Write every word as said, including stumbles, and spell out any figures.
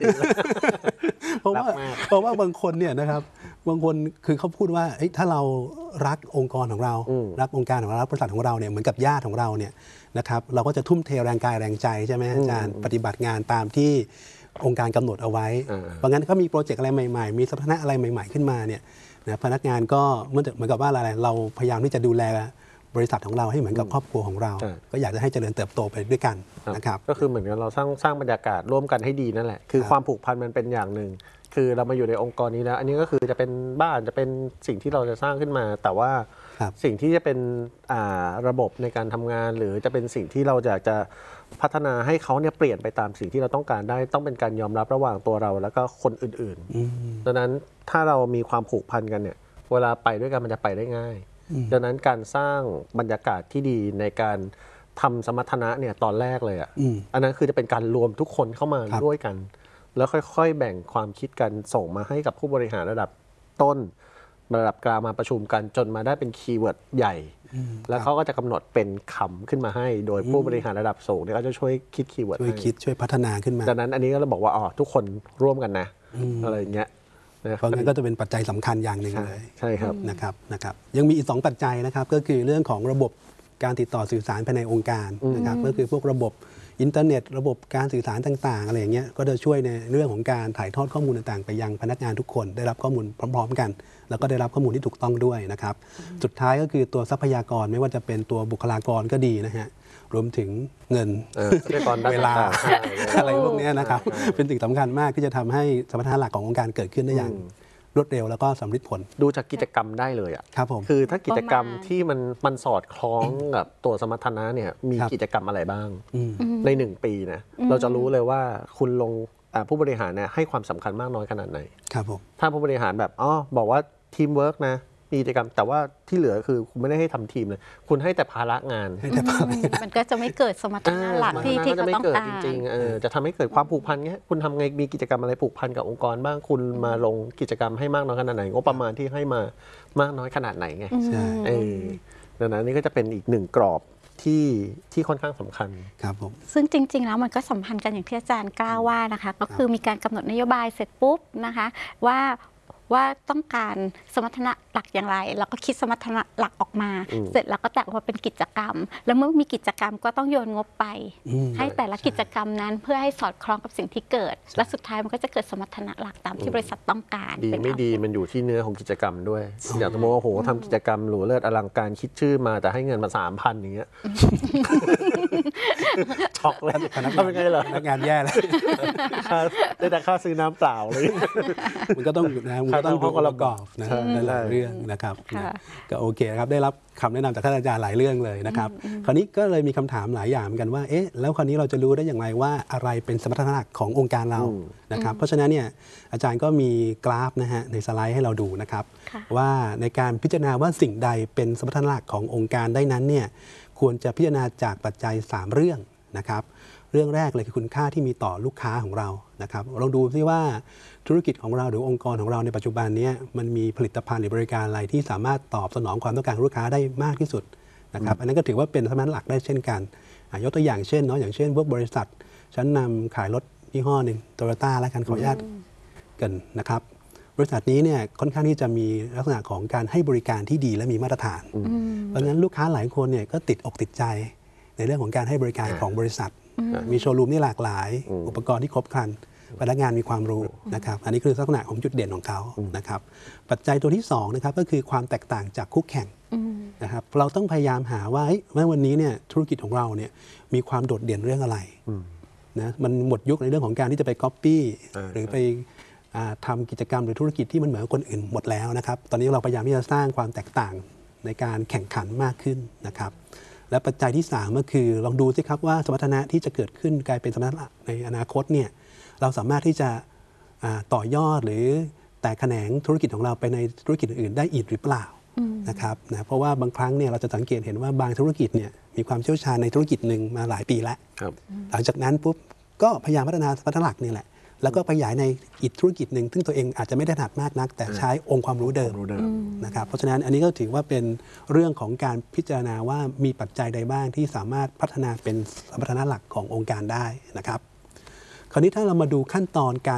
เพราะว่าเพราะว่าบางคนเนี่ยนะครับบางคนคือเขาพูดว่าถ้าเรารักองค์กรของเรารักองค์การของเรารักบริษัทของเราเนี่ยเหมือนกับญาติของเราเนี่ยนะครับเราก็จะทุ่มเทแรงกายแรงใจใช่ไหมอาจารย์ปฏิบัติงานตามที่องค์การกำหนดเอาไว้เพราะงั้นเขามีโปรเจกต์อะไรใหม่ๆมีสถานะอะไรใหม่ๆขึ้นมาเนี่ยนะพนักงานก็เหมือนกับว่าอะไรเราพยายามที่จะดูแลบริษัทของเราให้เหมือนกับครอบครัวของเราก็อยากจะให้เจริญเติบโตไปด้วยกันนะครับก็คือเหมือนกับเราสร้างสร้างบรรยากาศร่วมกันให้ดีนั่นแหละคือความผูกพันมันเป็นอย่างหนึ่งคือเรามาอยู่ในองค์กรนี้แล้วอันนี้ก็คือจะเป็นบ้านจะเป็นสิ่งที่เราจะสร้างขึ้นมาแต่ว่าสิ่งที่จะเป็นระบบในการทำงานหรือจะเป็นสิ่งที่เราอยากจะพัฒนาให้เขาเนี่ยเปลี่ยนไปตามสิ่งที่เราต้องการได้ต้องเป็นการยอมรับระหว่างตัวเราแล้วก็คนอื่นๆดังนั้นถ้าเรามีความผูกพันกันเนี่ยเวลาไปด้วยกันมันจะไปได้ง่ายดังนั้นการสร้างบรรยากาศที่ดีในการทำสมรรถนะเนี่ยตอนแรกเลยอ่ะ อ, อันนั้นคือจะเป็นการรวมทุกคนเข้ามาด้วยกันแล้วค่อยๆแบ่งความคิดกันส่งมาให้กับผู้บริหารระดับต้นระดับกลางมาประชุมกันจนมาได้เป็นคีย์เวิร์ดใหญ่แล้วเขาก็จะกำหนดเป็นคำขึ้นมาให้โดยผู้บริหารระดับสูงเนี่ยก็จะช่วยคิดคีย์เวิร์ดช่วยคิดช่วยพัฒนาขึ้นมาดังนั้นอันนี้ก็เราบอกว่าอ๋อทุกคนร่วมกันนะอะไรอย่างเงี้ยเพราะงั้นก็จะเป็นปัจจัยสำคัญอย่างหนึ่งเลยใช่ครับนะครับนะครับยังมีอีกสองปัจจัยนะครับก็คือเรื่องของระบบการติดต่อสื่อสารภายในองค์การนะครับก็คือพวกระบบอินเทอร์เน็ตระบบการสื่อสารต่างๆอะไรอย่างเงี้ยก็จะช่วยในเรื่องของการถ่ายทอดข้อมูลต่างๆไปยังพนักงานทุกคนได้รับข้อมูลพร้อมๆกันแล้วก็ได้รับข้อมูลที่ถูกต้องด้วยนะครับสุดท้ายก็คือตัวทรัพยากรไม่ว่าจะเป็นตัวบุคลากรก็ดีนะฮะรวมถึงเงินเวลาอะไรพวกนี้นะครับเป็นสิ่งสำคัญมากที่จะทำให้สมรรถนะหลักขององค์การเกิดขึ้นได้อย่างรวดเร็วแล้วก็สำเร็จผลดูจากกิจกรรมได้เลยอ่ะครับผมคือถ้ากิจกรรมที่มันมันสอดคล้องกับตัวสมรรถนะเนี่ยมีกิจกรรมอะไรบ้างในหนึ่งปีนะเราจะรู้เลยว่าคุณลงผู้บริหารเนี่ยให้ความสำคัญมากน้อยขนาดไหนครับผมถ้าผู้บริหารแบบอ๋อบอกว่าทีมเวิร์กนะมีกิจกรรมแต่ว่าที่เหลือคือคุณไม่ได้ให้ทำทีมเลยคุณให้แต่ภาระงานมันก็จะไม่เกิดสมรรถนะหลักที่ที่เขาต้องการจริงๆจะทำให้เกิดความผูกพันเงี้ยคุณทำไงมีกิจกรรมอะไรผูกพันกับองค์กรบ้างคุณมาลงกิจกรรมให้มากน้อยขนาดไหนงบประมาณที่ให้มามากน้อยขนาดไหนไงใช่ดังนั้นนี่ก็จะเป็นอีกหนึ่งกรอบที่ที่ค่อนข้างสำคัญครับผมซึ่งจริงๆแล้วมันก็สัมพันธ์กันอย่างที่อาจารย์กล้าว่านะคะก็คือมีการกำหนดนโยบายเสร็จปุ๊บนะคะว่าว่าต้องการสมรรถนะหลักอย่างไรเราก็คิดสมรรถนะหลักออกมาเสร็จแล้วก็แตกออกมาเป็นกิจกรรมแล้วเมื่อมีกิจกรรมก็ต้องโยนงบไปให้แต่ละกิจกรรมนั้นเพื่อให้สอดคล้องกับสิ่งที่เกิดและสุดท้ายมันก็จะเกิดสมรรถนะหลักตามที่บริษัทต้องการดีไม่ดีมันอยู่ที่เนื้อของกิจกรรมด้วยอย่างสมมติว่าโหทำกิจกรรมหรูเลิศอลังการคิดชื่อมาแต่ให้เงินมาสามพันอย่างเงี้ยช็อกเลยทำยังไงล่ะพนักงานแย่เลยได้แต่ค่าซื้อน้ำเปล่าเลยมันก็ต้องนะมันก็ต้องดูประกอบนะหลายเรื่องนะครับก็โอเคครับได้รับคำแนะนำจากท่านอาจารย์หลายเรื่องเลยนะครับคราวนี้ก็เลยมีคำถามหลายอย่างเหมือนกันว่าเอ๊ะแล้วคราวนี้เราจะรู้ได้อย่างไรว่าอะไรเป็นสมรรถนะขององค์การเรานะครับเพราะฉะนั้นเนี่ยอาจารย์ก็มีกราฟนะฮะในสไลด์ให้เราดูนะครับว่าในการพิจารณาว่าสิ่งใดเป็นสมรรถนะขององค์การได้นั้นเนี่ยควรจะพิจารณาจากปัจจัยสามเรื่องนะครับเรื่องแรกเลยคือคุณค่าที่มีต่อลูกค้าของเรานะครับลองดูซิว่าธุรกิจของเราหรือองค์กรของเราในปัจจุบันนี้มันมีผลิตภัณฑ์หรือบริการอะไรที่สามารถตอบสนองความต้องการของลูกค้าได้มากที่สุดนะครับอันนั้นก็ถือว่าเป็นสมรรถนะหลักได้เช่นกันยกตัวอย่างเช่นเนาะอย่างเช่นพวกบริษัทชั้นนำขายรถยี่ห้อหนึ่งโตโยต้าและกันขออนุญาตกันนะครับบริษัทนี้เนี่ยค่อนข้างที่จะมีลักษณะของการให้บริการที่ดีและมีมาตรฐานเพราะฉะนั้นลูกค้าหลายคนเนี่ยก็ติดอกติดใจในเรื่องของการให้บริการของบริษัทมีโชว์รูมที่หลากหลายอุปกรณ์ที่ครบครันพนักงานมีความรู้นะครับอันนี้คือลักษณะของจุดเด่นของเขานะครับปัจจัยตัวที่สองนะครับก็คือความแตกต่างจากคู่แข่งนะครับเราต้องพยายามหาว่าเมื่อวันนี้เนี่ยธุรกิจของเราเนี่ยมีความโดดเด่นเรื่องอะไรนะมันหมดยุคในเรื่องของการที่จะไปก๊อปปี้หรือไปทำกิจกรรมหรือธุรกิจที่มันเหมือนคนอื่นหมดแล้วนะครับตอนนี้เราพยายามที่จะสร้างความแตกต่างในการแข่งขันมากขึ้นนะครับและปัจจัยที่สามก็คือลองดูสิครับว่าสมรรถนะที่จะเกิดขึ้นกลายเป็นสมรรถนะในอนาคตเนี่ยเราสามารถที่จะต่อยอดหรือแตกแขนงธุรกิจของเราไปในธุรกิจอื่นๆได้อีกหรือเปล่านะครับนะเพราะว่าบางครั้งเนี่ยเราจะสังเกตเห็นว่าบางธุรกิจเนี่ยมีความเชี่ยวชาญในธุรกิจหนึ่งมาหลายปีแล้วหลังจากนั้นปุ๊บก็พยายามพัฒนาสมรรถนะหลักนี่แหละแล้วก็ขยายในอีกธุรกิจหนึ่งซึ่งตัวเองอาจจะไม่ได้ถนัดมากนักแต่ใช้องค์ความรู้เดิมนะครับเพราะฉะนั้นอันนี้ก็ถือว่าเป็นเรื่องของการพิจารณาว่ามีปัจจัยใดบ้างที่สามารถพัฒนาเป็นสมรรถนะหลักขององค์การได้นะครับคราวนี้ถ้าเรามาดูขั้นตอนการ